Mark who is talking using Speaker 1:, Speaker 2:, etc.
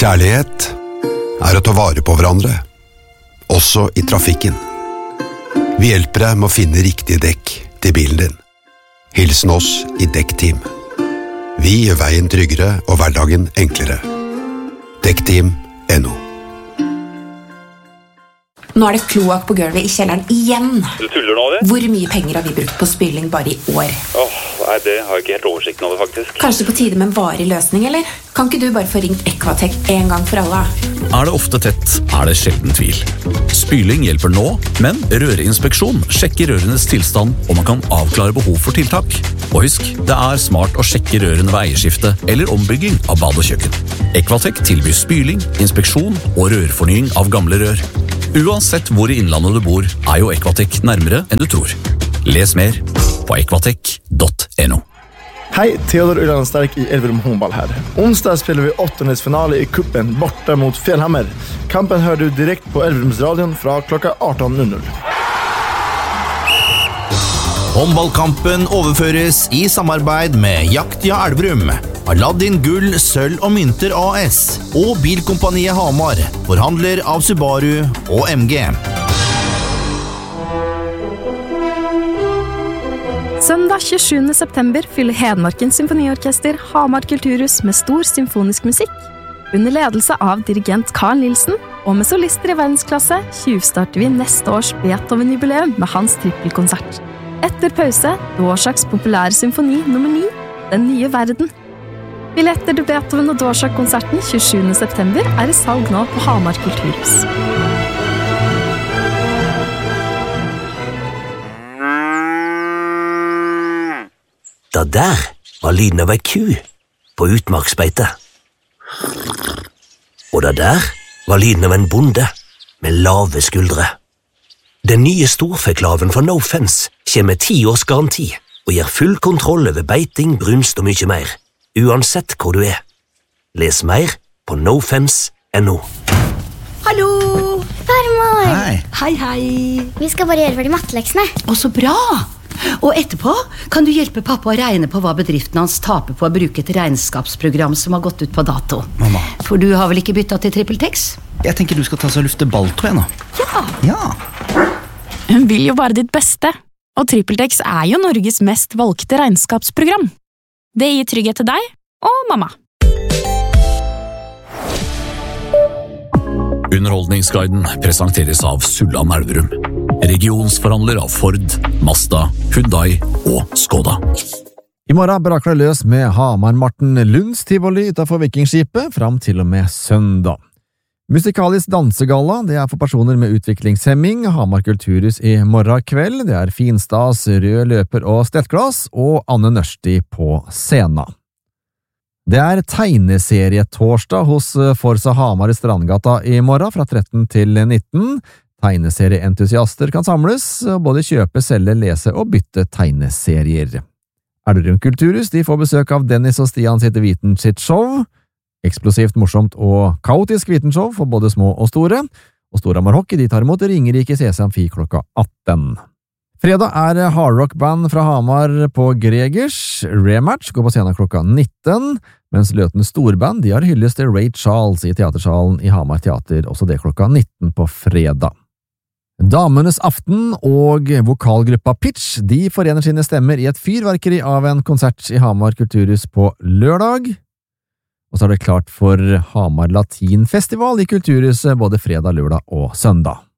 Speaker 1: Kjærlighet å ta vare på hverandre, også i trafikken. Vi hjelper deg med å finne riktige dekk til bilen din. Hilsen oss i Dekkteam. Vi gjør veien tryggere og hverdagen enklere. Dekkteam.no.
Speaker 2: Nå det kloakk på gulvet i kjelleren igjen.
Speaker 3: Du tuller nå, det?
Speaker 2: Hvor mye penger har vi brukt på spyling bare i år?
Speaker 3: Nei, det har jeg ikke helt oversikten over, faktisk.
Speaker 2: Kanskje på tide med en varig løsning, eller? Kan ikke du bare få ringt Equatech en gang for alle?
Speaker 4: Det ofte tett, det sjelden tvil. Spyling hjelper nå, men rørinspeksjon sjekker rørenes tilstand, og man kan avklare behov for tiltak. Og husk, det smart å sjekke rørene ved eierskifte eller ombygging av bad og kjøkken. Equatech tilbyr spyling, inspeksjon og rørfornying av gamle rør. Uansett hvor i innlandet du bor, jo Equatech nærmere enn du tror. Les mer på equatech.no.
Speaker 5: Hei, Theodor Ullandstark i Elverum Håndball her. Onsdag spiller vi åttendelsfinale i kuppen borta mot Fjellhammer. Kampen hører du direkte på Elverumsradion fra klokka 18.00.
Speaker 6: Håndballkampen overføres i samarbeid med Jaktia Elverum, Aladdin Gull, Sølv og Mynter AS og Bilkompaniet Hamar, forhandler av Subaru og MG.
Speaker 7: Søndag 27. september fyller Hedmarkens Symfoniorkester Hamar Kulturhus med stor symfonisk musikk. Under ledelse av dirigent Carl Nilsen, og med solister i verdensklasse, tjuvstarter vi neste års Beethoven-jubileum med hans trippelkonsert. Etter pause, Dvořáks populære symfoni nummer 9, Den nye verden. Billetter til Beethoven og Dvořák-konserten 27. september i salg nå på Hamar Kulturhus.
Speaker 8: Det der var lyden av ei ku på utmarksbeite. Og det der var lyden av en bonde med lave skuldre. Den nye storfeklaven fra No Fence kommer med 10 års garanti og gir full kontroll over beiting, brunst og mye mer, uansett hvor du Les mer på nofence.no.
Speaker 9: Hallo! Farmor!
Speaker 10: Hei.
Speaker 9: Hei, hei. Vi skal bare gjøre ferdig matteleksene.
Speaker 10: Å, så bra! Og etterpå kan du hjelpe pappa å regne på hva bedriften hans taper på å bruke et regnskapsprogram som har gått ut på dato.
Speaker 11: Mamma.
Speaker 10: For du har vel ikke byttet til TrippelTex?
Speaker 11: Jeg tenker du skal ta så lufte balltå nå. Ja.
Speaker 12: Hun vil jo bare ditt beste, og TrippelTex jo Norges mest valgte regnskapsprogram. Det gir trygghet til deg og mamma.
Speaker 4: Underholdningsguiden presenteres av Sulland Elverum, regionsforhandler av Ford, Mazda, Hyundai og Skoda.
Speaker 13: I morgen braker det løs med Hamar-Marten Lunds Tivoli utenfor Vikingskipet fram til og med søndag. Musikalisk dansegalla, det for personer med utviklingshemming, Hamar Kulturhus i morgen kveld, det Finstas, Rød Løper og Stettglass, og Anne Nørsti på scenen. Det tegneserietorsdag hos Forsa Hamar i Strandgata i morgen fra 13 til 19. Tegneserieentusiaster kan samles, og både kjøpe, selge, lese og bytte tegneserier. Elverum Kulturhus, de får besøk av Dennis og Stian sitt Viten sitt show. Eksplosivt, morsomt og kaotisk vitenshow for både små og store. Og Storhamar Hockey, de tar imot Ringerike CC Amfi klokka 18. Fredag hardrock-band fra Hamar på Gregers. Rematch går på scenen klokka 19, mens Løten Storband de har hyllest til Ray Charles i Teatersalen i Hamar Teater, også det klokka 19 på fredag. Damenes aften og vokalgruppa Pitch de forener sine stemmer i et fyrverkeri av en konsert i Hamar Kulturhus på lørdag. Og så det klart for Hamar Latinfestival i Kulturhuset både fredag, lørdag og søndag.